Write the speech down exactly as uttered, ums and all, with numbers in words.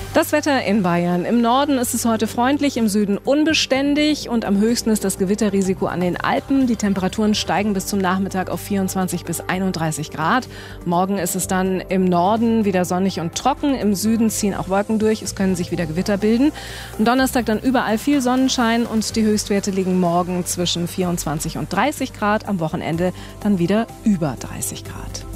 Das Wetter in Bayern. Im Norden ist es heute freundlich, im Süden unbeständig und am höchsten ist das Gewitterrisiko an den Alpen. Die Temperaturen steigen bis zum Nachmittag auf vierundzwanzig bis einunddreißig Grad. Morgen ist es dann im Norden wieder sonnig und trocken. Im Süden ziehen auch Wolken durch. Es können sich wieder Gewitter bilden. Am Donnerstag dann überall viel Sonnenschein und die Höchstwerte liegen morgen zwischen vierundzwanzig und dreißig Grad. Am Wochenende dann wieder über dreißig Grad.